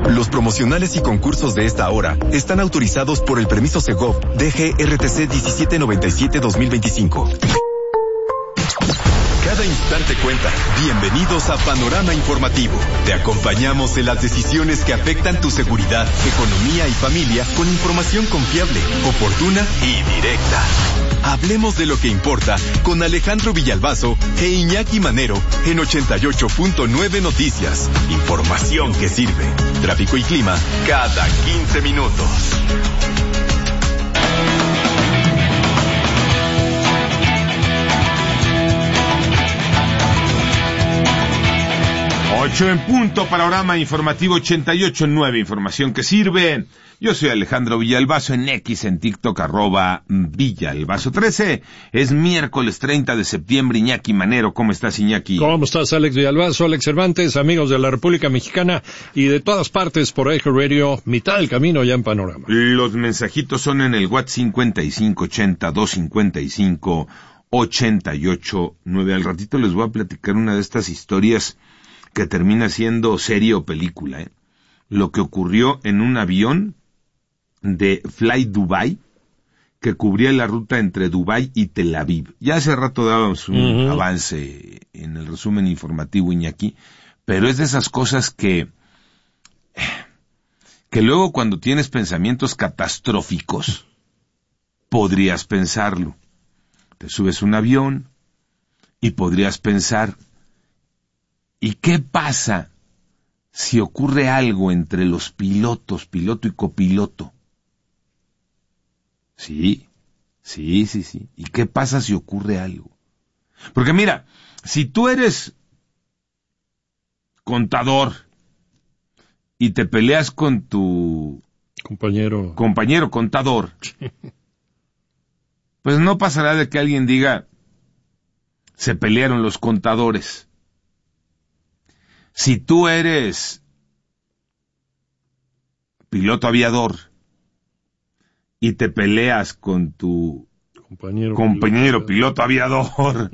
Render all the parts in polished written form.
Los promocionales y concursos de esta hora están autorizados por el permiso Segov DGRTC 1797-2025. Cada instante cuenta. Bienvenidos a Panorama Informativo. Te acompañamos en las decisiones que afectan tu seguridad, economía y familia con información confiable, oportuna y directa. Hablemos de lo que importa con Alejandro Villalbazo e Iñaki Manero en 88.9 Noticias. Información que sirve. Tráfico y clima cada 15 minutos. 8 en punto, Panorama Informativo 88.9, información que sirve. Yo soy Alejandro Villalbazo en X, en TikTok, @Villalbazo13. Es miércoles 30 de septiembre, Iñaki Manero. ¿Cómo estás, Iñaki? ¿Cómo estás, Alex Villalbazo, Alex Cervantes, amigos de la República Mexicana y de todas partes por Eje Radio, mitad del camino ya en Panorama? Los mensajitos son en el WhatsApp 5580-255-88.9. Al ratito les voy a platicar una de estas historias que termina siendo serie o película, Lo que ocurrió en un avión de Fly Dubai que cubría la ruta entre Dubai y Tel Aviv. Ya hace rato dábamos un avance en el resumen informativo, Iñaki, pero es de esas cosas que luego cuando tienes pensamientos catastróficos podrías pensarlo. Te subes a un avión y podrías pensar, ¿y qué pasa si ocurre algo entre los pilotos, piloto y copiloto? Sí. ¿Y qué pasa si ocurre algo? Porque mira, si tú eres contador y te peleas con tu compañero contador, pues no pasará de que alguien diga, se pelearon los contadores. Si tú eres piloto aviador y te peleas con tu compañero piloto aviador,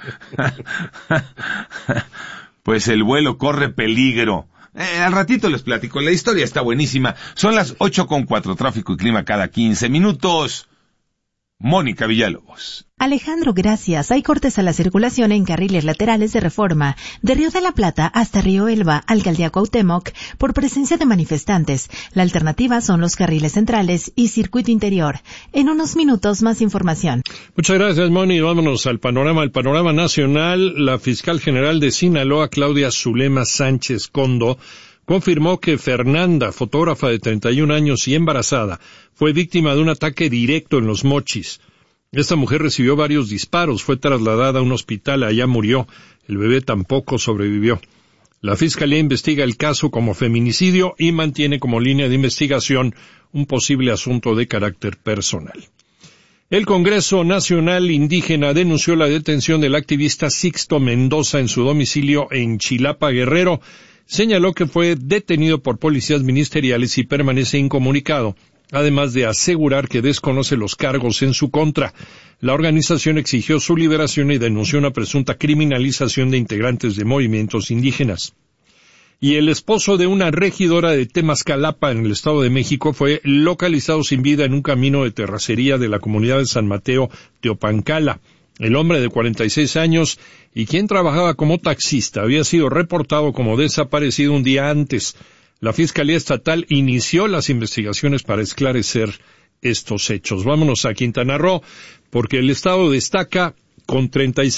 pues el vuelo corre peligro. Al ratito les platico, la historia está buenísima. Son las 8:04, tráfico y clima cada 15 minutos. Mónica Villalobos. Alejandro, gracias. Hay cortes a la circulación en carriles laterales de Reforma, de Río de la Plata hasta Río Elba, Alcaldía Cuauhtémoc, por presencia de manifestantes. La alternativa son los carriles centrales y circuito interior. En unos minutos, más información. Muchas gracias, Moni. Vámonos al panorama. El panorama nacional. La fiscal general de Sinaloa, Claudia Zulema Sánchez Condo, confirmó que Fernanda, fotógrafa de 31 años y embarazada, fue víctima de un ataque directo en Los Mochis. Esta mujer recibió varios disparos, fue trasladada a un hospital, allá murió. El bebé tampoco sobrevivió. La Fiscalía investiga el caso como feminicidio y mantiene como línea de investigación un posible asunto de carácter personal. El Congreso Nacional Indígena denunció la detención del activista Sixto Mendoza en su domicilio en Chilapa, Guerrero. Señaló que fue detenido por policías ministeriales y permanece incomunicado, además de asegurar que desconoce los cargos en su contra. La organización exigió su liberación y denunció una presunta criminalización de integrantes de movimientos indígenas. Y el esposo de una regidora de Temascalapa en el Estado de México fue localizado sin vida en un camino de terracería de la comunidad de San Mateo, Teopancala. El hombre de 46 años y quien trabajaba como taxista había sido reportado como desaparecido un día antes. La Fiscalía Estatal inició las investigaciones para esclarecer estos hechos. Vámonos a Quintana Roo, porque el estado destaca con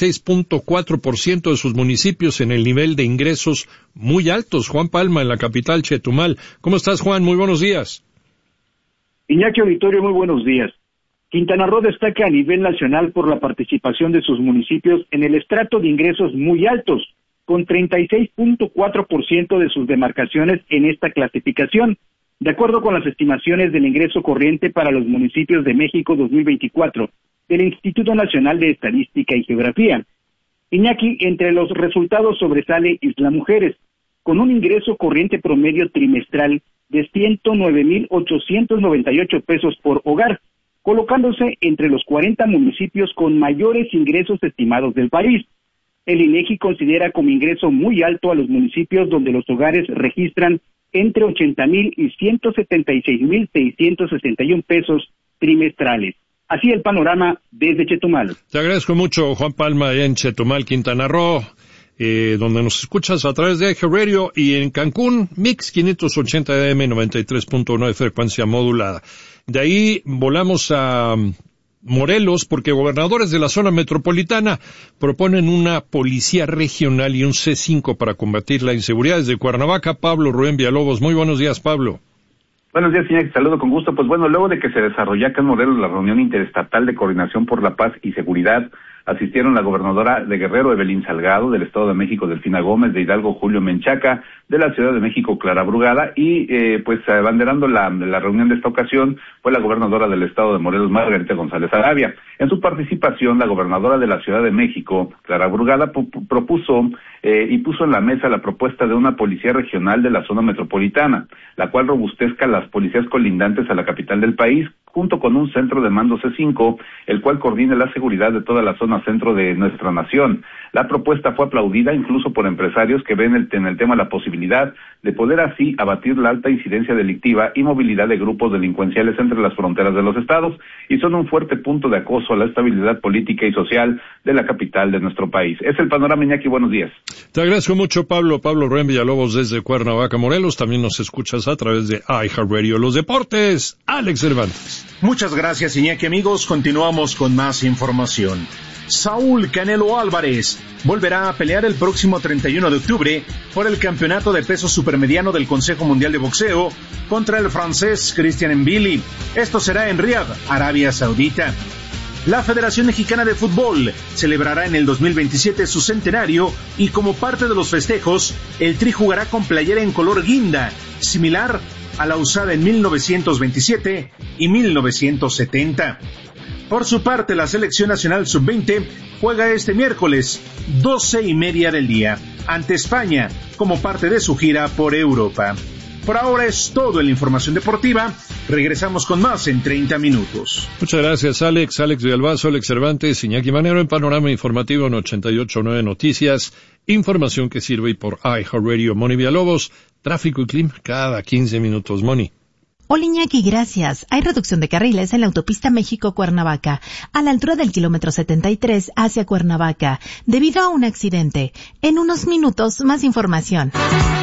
36.4% de sus municipios en el nivel de ingresos muy altos. Juan Palma, en la capital, Chetumal. ¿Cómo estás, Juan? Muy buenos días. Iñaki Auditorio, muy buenos días. Quintana Roo destaca a nivel nacional por la participación de sus municipios en el estrato de ingresos muy altos, con 36.4% de sus demarcaciones en esta clasificación, de acuerdo con las estimaciones del ingreso corriente para los municipios de México 2024 del Instituto Nacional de Estadística y Geografía. Iñaki, entre los resultados sobresale Isla Mujeres, con un ingreso corriente promedio trimestral de 109,898 pesos por hogar, colocándose entre los 40 municipios con mayores ingresos estimados del país. El INEGI considera como ingreso muy alto a los municipios donde los hogares registran entre 80,000 y 176,661 pesos trimestrales. Así el panorama desde Chetumal. Te agradezco mucho, Juan Palma, en Chetumal, Quintana Roo, donde nos escuchas a través de iHeartRadio, y en Cancún, Mix 580 AM 93.9 frecuencia modulada. De ahí volamos a Morelos, porque gobernadores de la zona metropolitana proponen una policía regional y un C5 para combatir la inseguridad. Desde Cuernavaca, Pablo Rubén Villalobos. Muy buenos días, Pablo. Buenos días, señor. Saludo con gusto. Pues bueno, luego de que se desarrolló acá en Morelos la reunión interestatal de coordinación por la paz y seguridad, asistieron la gobernadora de Guerrero, Evelyn Salgado, del Estado de México, Delfina Gómez, de Hidalgo, Julio Menchaca, de la Ciudad de México, Clara Brugada, y pues abanderando la reunión de esta ocasión fue la gobernadora del Estado de Morelos, Margarita González Arabia. En su participación, la gobernadora de la Ciudad de México, Clara Brugada, propuso y puso en la mesa la propuesta de una policía regional de la zona metropolitana, la cual robustezca las policías colindantes a la capital del país, junto con un centro de mando C5, el cual coordine la seguridad de toda la zona centro de nuestra nación. La propuesta fue aplaudida incluso por empresarios que ven en el tema la posibilidad de poder así abatir la alta incidencia delictiva y movilidad de grupos delincuenciales entre las fronteras de los estados, y son un fuerte punto de acoso a la estabilidad política y social de la capital de nuestro país. Es el panorama, Iñaki, buenos días. Te agradezco mucho, Pablo Rubén Villalobos, desde Cuernavaca, Morelos. También nos escuchas a través de iHeartRadio. Los deportes, Alex Cervantes. Muchas gracias, Iñaki. Amigos, continuamos con más información. Saúl Canelo Álvarez volverá a pelear el próximo 31 de octubre por el campeonato de peso supermediano del Consejo Mundial de Boxeo contra el francés Christian Mbili. Esto será en Riad, Arabia Saudita. La Federación Mexicana de Fútbol celebrará en el 2027 su centenario, y como parte de los festejos, el Tri jugará con playera en color guinda, similar a la usada en 1927 y 1970. Por su parte, la Selección Nacional Sub-20 juega este miércoles, 12:30 del día, ante España, como parte de su gira por Europa. Por ahora es todo en la información deportiva. Regresamos con más en 30 minutos. Muchas gracias, Alex Villalbazo, Alex Cervantes, Iñaki Manero en Panorama Informativo en 88.9 Noticias. Información que sirve por iHeartRadio. Moni Villalobos, tráfico y clima cada 15 minutos. Moni. Hola, Iñaki, gracias. Hay reducción de carriles en la autopista México-Cuernavaca, a la altura del kilómetro 73 hacia Cuernavaca, debido a un accidente. En unos minutos, más información.